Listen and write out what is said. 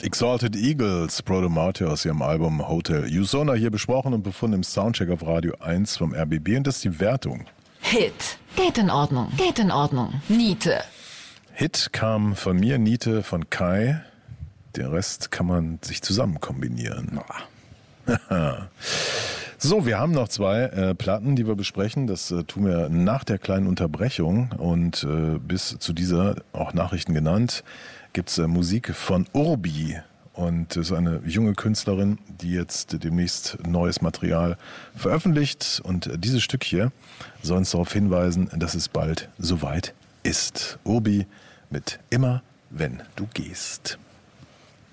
Exalted Eagles, Proto-Martyr aus ihrem Album Hotel Usona hier besprochen und befunden im Soundcheck auf Radio 1 vom RBB. Und das ist die Wertung. Hit. Geht in Ordnung. Geht in Ordnung. Niete. Hit kam von mir, Niete von Kai. Den Rest kann man sich zusammen kombinieren. So, wir haben noch zwei Platten, die wir besprechen. Das tun wir nach der kleinen Unterbrechung. Und bis zu dieser, auch Nachrichten genannt, gibt es Musik von Urbi. Und das ist eine junge Künstlerin, die jetzt demnächst neues Material veröffentlicht. Und dieses Stück hier soll uns darauf hinweisen, dass es bald soweit ist. Urbi mit Immer, wenn du gehst.